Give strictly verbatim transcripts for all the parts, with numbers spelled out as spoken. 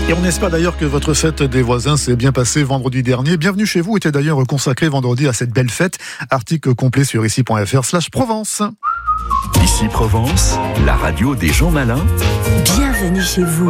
Et on espère d'ailleurs que votre fête des voisins s'est bien passée vendredi dernier. Bienvenue chez vous était d'ailleurs consacré vendredi à cette belle fête. Article complet sur ici.fr slash Provence. Ici Provence, la radio des gens malins. Bienvenue chez vous.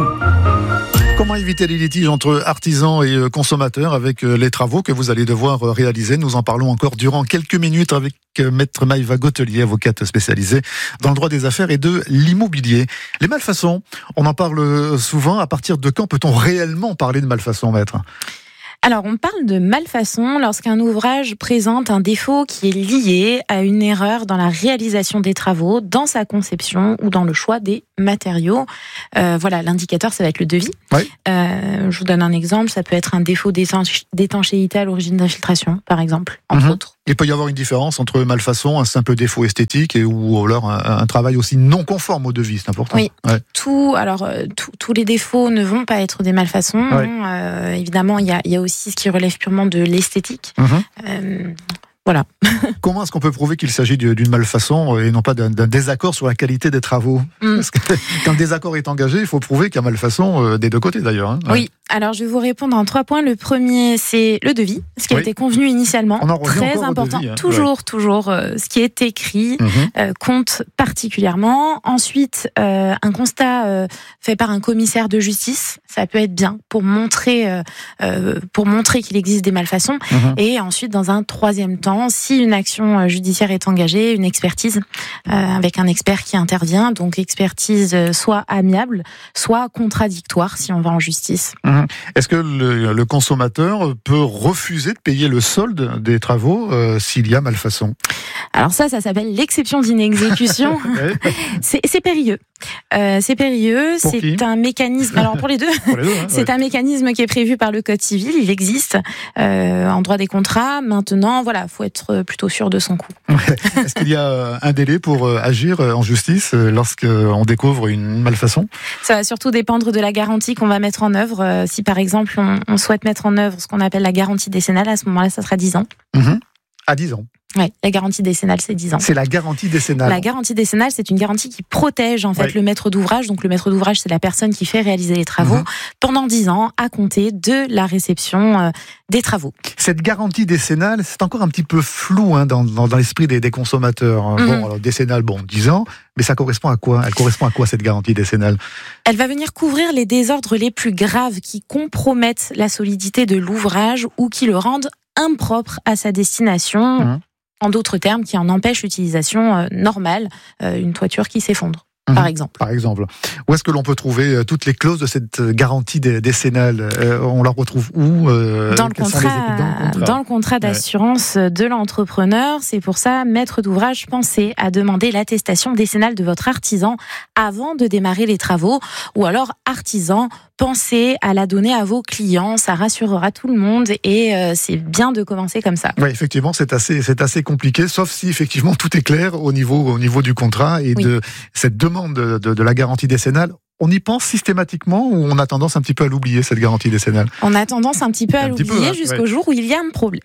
Comment éviter les litiges entre artisans et consommateurs avec les travaux que vous allez devoir réaliser? Nous en parlons encore durant quelques minutes avec Maître Maïva Gautelier, avocate spécialisée dans le droit des affaires et de l'immobilier. Les malfaçons, on en parle souvent. À partir de quand peut-on réellement parler de malfaçon, Maître ? Alors, on parle de malfaçon lorsqu'un ouvrage présente un défaut qui est lié à une erreur dans la réalisation des travaux, dans sa conception ou dans le choix des matériaux. Euh, voilà, l'indicateur, ça va être le devis. Oui. Euh, je vous donne un exemple, ça peut être un défaut d'étanchéité à l'origine d'infiltration, par exemple, entre mmh. autres. Il peut y avoir une différence entre malfaçon, un simple défaut esthétique, et ou alors un, un travail aussi non conforme au devis, c'est important. Oui, ouais. tout, alors, euh, tout, tous les défauts ne vont pas être des malfaçons. Ouais. Euh, évidemment, il y a, il y a aussi ce qui relève purement de l'esthétique. Mmh. Euh, Voilà. Comment est-ce qu'on peut prouver qu'il s'agit d'une malfaçon et non pas d'un, d'un désaccord sur la qualité des travaux ? mm. Parce que quand le désaccord est engagé, il faut prouver qu'il y a malfaçon euh, des deux côtés d'ailleurs. Hein. Oui, alors je vais vous répondre en trois points. Le premier, c'est le devis, ce qui oui. a été convenu initialement. On en revient Très encore important. Au devis, hein. Toujours, ouais. toujours, euh, ce qui est écrit mm-hmm. euh, compte particulièrement. Ensuite, euh, un constat euh, fait par un commissaire de justice, ça peut être bien pour montrer, euh, euh, pour montrer qu'il existe des malfaçons. Mm-hmm. Et ensuite, dans un troisième temps, si une action judiciaire est engagée, une expertise euh, avec un expert qui intervient, donc expertise soit amiable, soit contradictoire si on va en justice. Mmh. Est-ce que le, le consommateur peut refuser de payer le solde des travaux euh, s'il y a malfaçon ? Alors ça, ça s'appelle l'exception d'inexécution. c'est, c'est périlleux. Euh, c'est périlleux, pour c'est qui un mécanisme. Alors pour les deux, pour les deux hein, c'est ouais. un mécanisme qui est prévu par le Code civil. Il existe euh, en droit des contrats. Maintenant, voilà, faut être plutôt sûr de son coup. Est-ce qu'il y a un délai pour agir en justice lorsqu'on découvre une malfaçon ? Ça va surtout dépendre de la garantie qu'on va mettre en œuvre. Si par exemple on, on souhaite mettre en œuvre ce qu'on appelle la garantie décennale, à ce moment-là, ça sera dix ans. Mmh. À dix ans. Oui, la garantie décennale, c'est dix ans. C'est la garantie décennale. La garantie décennale, c'est une garantie qui protège en fait ouais. le maître d'ouvrage. Donc le maître d'ouvrage, c'est la personne qui fait réaliser les travaux mmh. pendant dix ans à compter de la réception euh, des travaux. Cette garantie décennale, c'est encore un petit peu flou hein, dans, dans, dans l'esprit des, des consommateurs. Mmh. Bon, alors décennale, bon, dix ans, mais ça correspond à quoi ? Elle correspond à quoi cette garantie décennale ? Elle va venir couvrir les désordres les plus graves qui compromettent la solidité de l'ouvrage ou qui le rendent impropre à sa destination. Mmh. En d'autres termes, qui en empêche l'utilisation euh, normale, euh, une toiture qui s'effondre, mmh, par exemple. Par exemple. Où est-ce que l'on peut trouver euh, toutes les clauses de cette garantie décennale ? euh, On la retrouve où euh, dans, le contrat, dans le contrat Dans le contrat d'assurance ouais. de l'entrepreneur. C'est pour ça, maître d'ouvrage, pensez à demander l'attestation décennale de votre artisan avant de démarrer les travaux. Ou alors, artisan, pensez à la donner à vos clients, ça rassurera tout le monde et euh, c'est bien de commencer comme ça. Oui, effectivement, c'est assez, c'est assez compliqué, sauf si effectivement tout est clair au niveau, au niveau du contrat et oui. de cette demande de, de, de la garantie décennale. On y pense systématiquement ou on a tendance un petit peu à l'oublier, cette garantie décennale ? On a tendance un petit peu à un l'oublier peu, hein, jusqu'au ouais. jour où il y a un problème.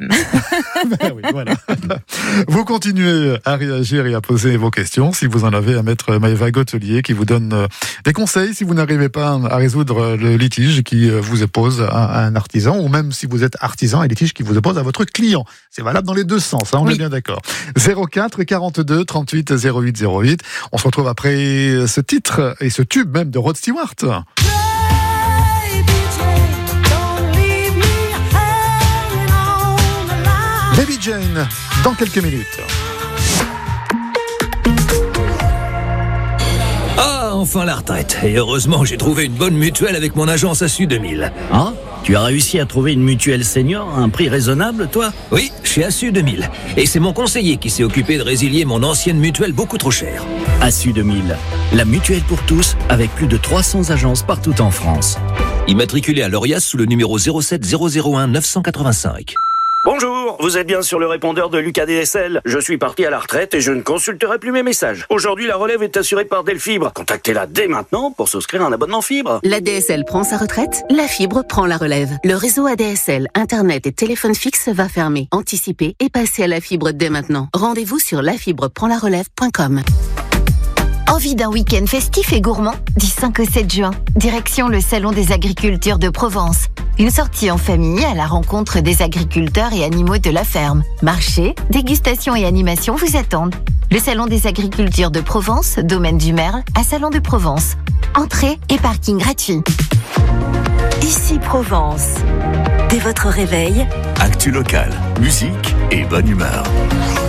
Ben oui, voilà. Vous continuez à réagir et à poser vos questions si vous en avez à Maître Maïva Gautelier qui vous donne des conseils si vous n'arrivez pas à résoudre le litige qui vous oppose à un artisan ou même si vous êtes artisan et litige qui vous oppose à votre client. C'est valable dans les deux sens, hein, on oui. est bien d'accord. zéro quatre quarante-deux trente-huit zéro huit zéro huit. On se retrouve après ce titre et ce tube même de Rod Stewart. Baby Jane, dans quelques minutes. Ah, enfin la retraite. Et heureusement, j'ai trouvé une bonne mutuelle avec mon agence Assu deux mille. Ah, tu as réussi à trouver une mutuelle senior à un prix raisonnable, toi ? Oui, chez Assu deux mille. Et c'est mon conseiller qui s'est occupé de résilier mon ancienne mutuelle beaucoup trop chère. Assu deux mille, la mutuelle pour tous, avec plus de trois cents agences partout en France. Immatriculé à l'Orias sous le numéro zéro sept zéro zéro un neuf cent quatre-vingt-cinq. Bonjour, vous êtes bien sur le répondeur de Lucas D S L. Je suis parti à la retraite et je ne consulterai plus mes messages. Aujourd'hui, la relève est assurée par Delfibre. Contactez-la dès maintenant pour souscrire un abonnement fibre. La D S L prend sa retraite, la fibre prend la relève. Le réseau A D S L, Internet et téléphone fixe va fermer. Anticipez et passez à la fibre dès maintenant. Rendez-vous sur la fibre prend la relève point com. Envie d'un week-end festif et gourmand? Du cinq au sept juin, direction le Salon des agricultures de Provence. Une sortie en famille à la rencontre des agriculteurs et animaux de la ferme. Marché, dégustation et animation vous attendent. Le Salon des agricultures de Provence, domaine du Merle, à Salon de Provence. Entrée et parking gratuit. Ici Provence. Dès votre réveil, actu local, musique et bonne humeur.